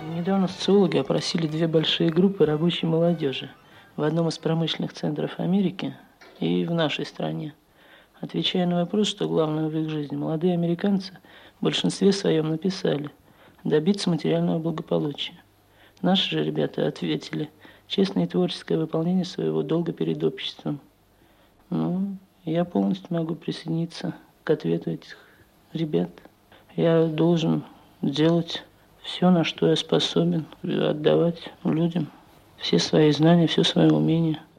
Недавно социологи опросили две большие группы рабочей молодежи в одном из промышленных центров Америки и в нашей стране. Отвечая на вопрос, что главное в их жизни, молодые американцы в большинстве своем написали «добиться материального благополучия». Наши же ребята ответили «честное и творческое выполнение своего долга перед обществом». Я полностью могу присоединиться к ответу этих ребят. Я должен делать все, на что я способен, отдавать людям все свои знания, все свое умение.